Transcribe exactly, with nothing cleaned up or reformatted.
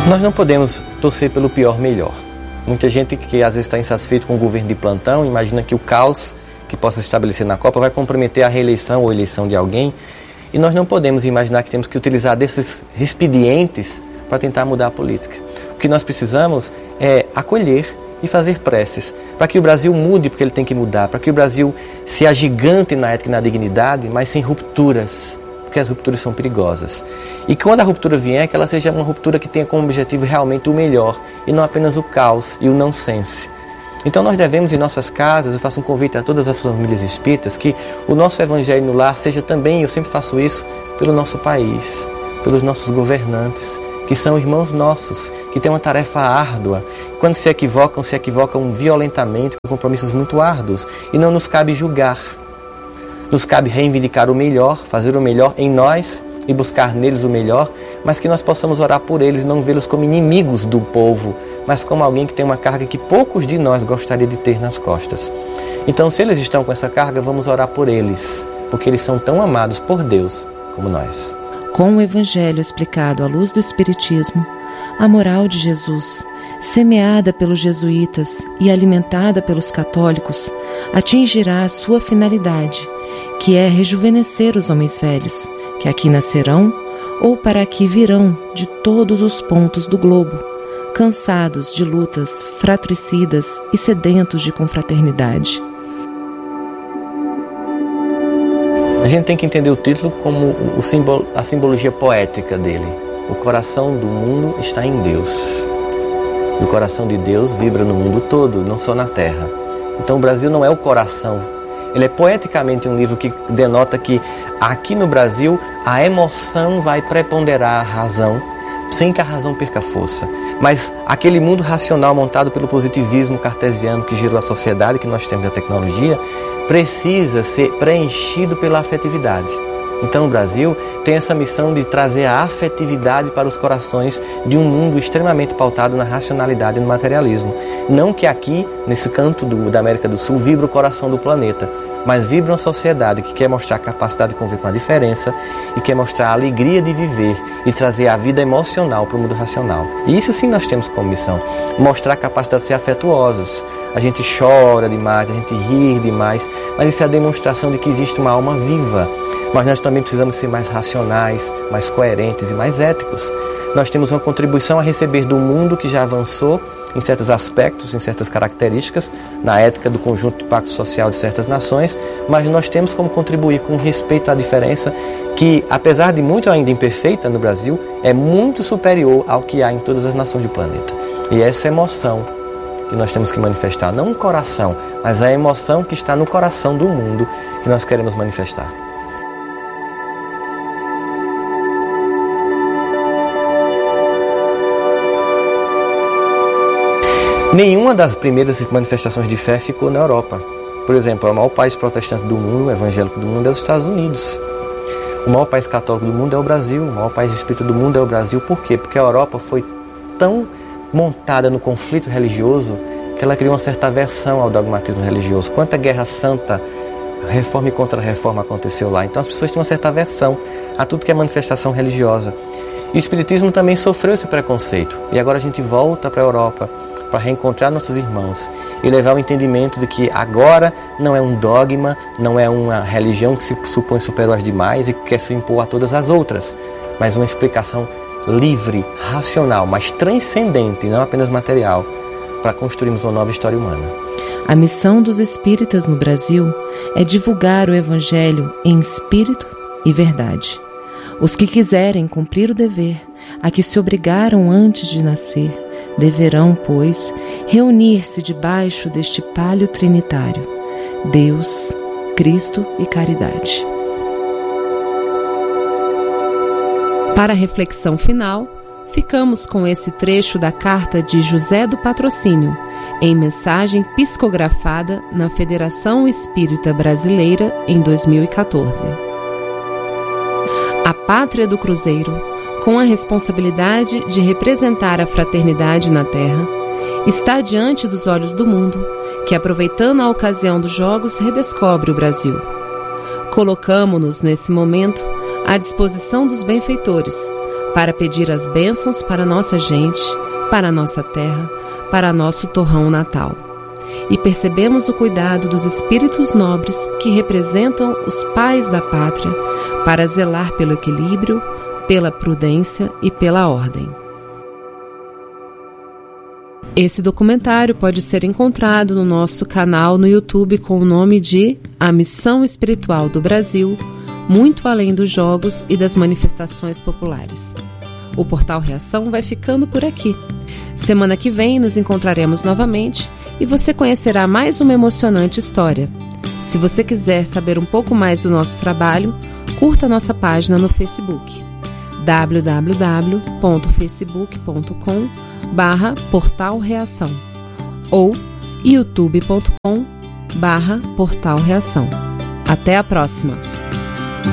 Nós não podemos torcer pelo pior melhor. Muita gente que às vezes está insatisfeito com o governo de plantão imagina que o caos que possa se estabelecer na Copa vai comprometer a reeleição ou eleição de alguém. E nós não podemos imaginar que temos que utilizar desses expedientes para tentar mudar a política. O que nós precisamos é acolher e fazer preces para que o Brasil mude porque ele tem que mudar, para que o Brasil se agigante na ética e na dignidade, mas sem rupturas, porque as rupturas são perigosas. E quando a ruptura vier, que ela seja uma ruptura que tenha como objetivo realmente o melhor e não apenas o caos e o nonsense. Então nós devemos, em nossas casas, eu faço um convite a todas as famílias espíritas, que o nosso evangelho no lar seja também, eu sempre faço isso, pelo nosso país, pelos nossos governantes, que são irmãos nossos, que têm uma tarefa árdua. Quando se equivocam, se equivocam violentamente, com compromissos muito árduos, e não nos cabe julgar. Nos cabe reivindicar o melhor, fazer o melhor em nós e buscar neles o melhor, mas que nós possamos orar por eles e não vê-los como inimigos do povo, mas como alguém que tem uma carga que poucos de nós gostariam de ter nas costas. Então, se eles estão com essa carga, vamos orar por eles, porque eles são tão amados por Deus como nós. Com o Evangelho explicado à luz do Espiritismo, a moral de Jesus, semeada pelos jesuítas e alimentada pelos católicos, atingirá a sua finalidade, que é rejuvenescer os homens velhos, que aqui nascerão ou para aqui virão de todos os pontos do globo, cansados de lutas fratricidas e sedentos de confraternidade. A gente tem que entender o título como o simbolo, a simbologia poética dele. O coração do mundo está em Deus. E o coração de Deus vibra no mundo todo, não só na Terra. Então o Brasil não é o coração. Ele é poeticamente um livro que denota que aqui no Brasil a emoção vai preponderar a razão, sem que a razão perca força. Mas aquele mundo racional montado pelo positivismo cartesiano que gerou a sociedade que nós temos da tecnologia, precisa ser preenchido pela afetividade. Então o Brasil tem essa missão de trazer a afetividade para os corações de um mundo extremamente pautado na racionalidade e no materialismo. Não que aqui, nesse canto do, da América do Sul, vibra o coração do planeta, mas vibra uma sociedade que quer mostrar a capacidade de conviver com a diferença e quer mostrar a alegria de viver e trazer a vida emocional para o mundo racional. E isso sim nós temos como missão, mostrar a capacidade de ser afetuosos. A gente chora demais, a gente ri demais, mas isso é a demonstração de que existe uma alma viva. Mas nós também precisamos ser mais racionais, mais coerentes e mais éticos. Nós temos uma contribuição a receber do mundo que já avançou em certos aspectos, em certas características, na ética do conjunto do pacto social de certas nações, mas nós temos como contribuir com respeito à diferença que, apesar de muito ainda imperfeita no Brasil, é muito superior ao que há em todas as nações do planeta. E essa emoção que nós temos que manifestar, não o coração, mas a emoção que está no coração do mundo que nós queremos manifestar. Nenhuma das primeiras manifestações de fé ficou na Europa. Por exemplo, o maior país protestante do mundo, evangélico do mundo, é os Estados Unidos. O maior país católico do mundo é o Brasil. O maior país espírita do mundo é o Brasil. Por quê? Porque a Europa foi tão montada no conflito religioso que ela criou uma certa aversão ao dogmatismo religioso. Quanta guerra santa, reforma e contra-reforma aconteceu lá. Então as pessoas têm uma certa aversão a tudo que é manifestação religiosa. E o espiritismo também sofreu esse preconceito. E agora a gente volta para a Europa para reencontrar nossos irmãos e levar o entendimento de que agora não é um dogma, não é uma religião que se supõe superior às demais e que quer se impor a todas as outras, mas uma explicação livre, racional, mas transcendente, não apenas material, para construirmos uma nova história humana. A missão dos espíritas no Brasil é divulgar o Evangelho em espírito e verdade. Os que quiserem cumprir o dever a que se obrigaram antes de nascer, deverão, pois, reunir-se debaixo deste palio trinitário, Deus, Cristo e caridade. Para a reflexão final, ficamos com esse trecho da carta de José do Patrocínio, em mensagem psicografada na Federação Espírita Brasileira em dois mil e catorze. A Pátria do Cruzeiro, com a responsabilidade de representar a fraternidade na Terra, está diante dos olhos do mundo, que, aproveitando a ocasião dos Jogos, redescobre o Brasil. Colocamo-nos, nesse momento, à disposição dos benfeitores, para pedir as bênçãos para nossa gente, para nossa terra, para nosso torrão natal. E percebemos o cuidado dos espíritos nobres que representam os pais da pátria para zelar pelo equilíbrio, pela prudência e pela ordem. Esse documentário pode ser encontrado no nosso canal no YouTube com o nome de A Missão Espiritual do Brasil, muito além dos jogos e das manifestações populares. O Portal Reação vai ficando por aqui. Semana que vem nos encontraremos novamente e você conhecerá mais uma emocionante história. Se você quiser saber um pouco mais do nosso trabalho, curta nossa página no Facebook, w w w ponto facebook ponto com barra Portal Reação ou youtube ponto com barra Portal Reação. Até a próxima!